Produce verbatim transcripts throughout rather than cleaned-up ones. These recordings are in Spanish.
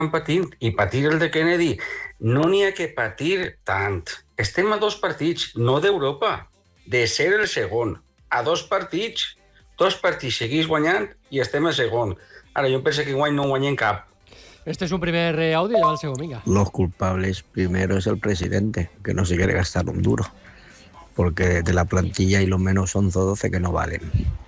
patint, i patir el de Kennedy. No n'hi ha que patir tant. Estem a dos partits, no d'Europa, de ser el segon. A dos partits. Dos partits seguís guanyant i estem a segon. Ara, jo penso que guany no guanyem cap. Este es un primer audio y va el segundo, venga. Los culpables primero es el presidente, que no se quiere gastar un duro, porque de la plantilla hay lo menos once o doce que no valen.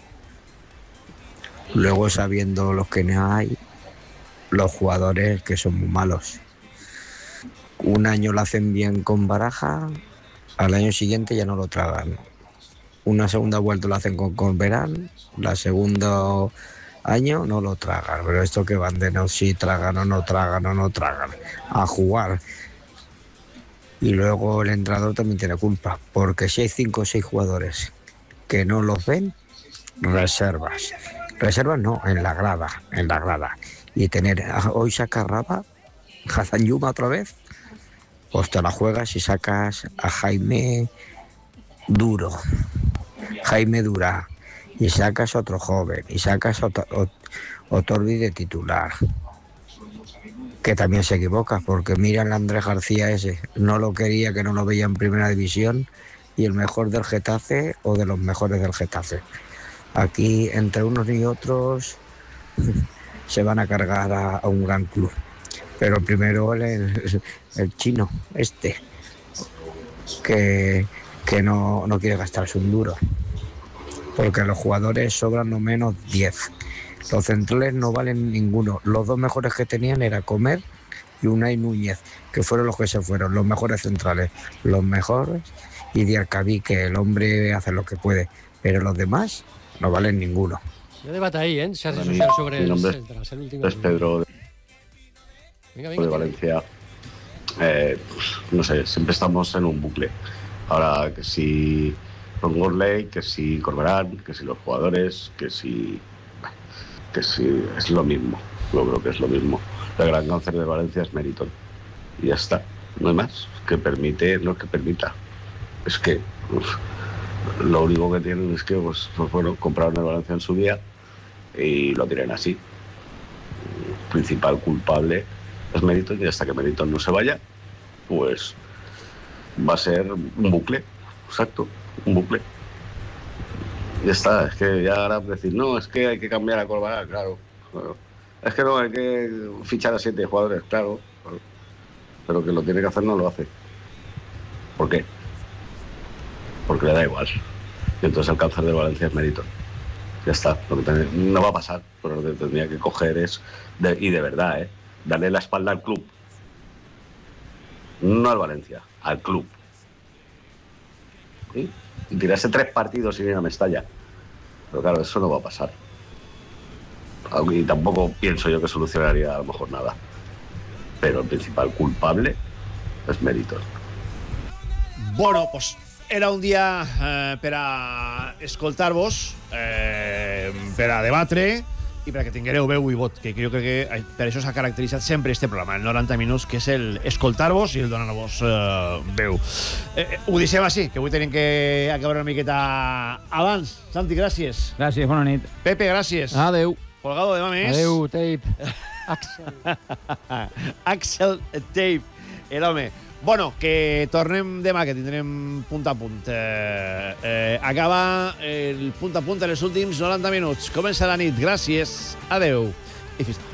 Luego, sabiendo los que no hay, los jugadores que son muy malos. Un año lo hacen bien con Baraja, al año siguiente ya no lo tragan. Una segunda vuelta lo hacen con Corberán, la segunda año no lo tragan. Pero esto que van de no, si tragan o no tragan o no tragan, a jugar. Y luego el entrenador también tiene culpa, porque si hay cinco o seis jugadores que no los ven, reservas. Reservas no, en la grada, en la grada. Y tener, hoy saca Raba, Hazan Yuma otra vez, pues te la juegas y sacas a Jaime Duro, Jaime Dura, y sacas otro joven, y sacas otro, Otorbi de titular, que también se equivoca, porque mira el Andrés García ese, no lo quería, que no lo veía en primera división, y el mejor del Getafe o de los mejores del Getafe. Aquí, entre unos y otros, se van a cargar a, a un gran club. Pero primero el, el, el chino, este, que, que no, no quiere gastarse un duro. Porque los jugadores sobran no menos diez. Los centrales no valen ninguno. Los dos mejores que tenían era Comer y Unai Núñez, que fueron los que se fueron, los mejores centrales. Los mejores, y Diarcaví, que el hombre hace lo que puede. Pero los demás no valen ninguno. Yo debate ahí, ¿eh? Se ha social sobre mi nombre el, tras el último. Es Pedro de, venga, venga, de Valencia. Eh, no sé, siempre estamos en un bucle. Ahora que si Ron Gourlay, que si Corberán, que si los jugadores, que si... que si es lo mismo. Yo creo que es lo mismo. El gran cáncer de Valencia es Meriton. Y ya está. No hay más. Que permite lo que permita. Es que... Uf, lo único que tienen es que, pues, pues bueno, compraron el Valencia en su día y lo tienen así. El principal culpable es Meriton, y hasta que Meriton no se vaya, pues va a ser un bucle. Exacto, un bucle. Ya está, es que ya ahora decir, no, es que hay que cambiar a Corberán, claro, claro. Es que no, hay que fichar a siete jugadores, claro, claro. Pero que lo tiene que hacer no lo hace. ¿Por qué? Porque le da igual. Y entonces el cáncer de Valencia es Meriton. Ya está. Lo que ten... no va a pasar, pero lo que tendría que coger es, de... y de verdad, ¿eh? darle la espalda al club. No al Valencia, al club. ¿Sí? Y tirarse tres partidos sin ir a Mestalla. Pero claro, eso no va a pasar. Y tampoco pienso yo que solucionaría a lo mejor nada. Pero el principal culpable es Meriton. Bueno, pues era un dia eh, per a escoltar-vos, eh, per a debatre i per a que tinguereu veu i vot, que jo crec que per això s'ha caracteritzat sempre este programa, el noranta minuts, que és el escoltar-vos i el donar-vos eh, veu. Eh, ho deixem així, que avui tenim que acabar una miqueta abans. Santi, gràcies. Gràcies, bona nit. Pepe, gràcies. Adeu. Folgado, demà més. Adeu, Tape. Axel. Axel Tape, l'home. Bueno, que tornem demà, que tindrem punt a punt. Eh, eh, acaba el punt a punt en els últims noranta minuts. Comença la nit. Gràcies. Adeu. I fins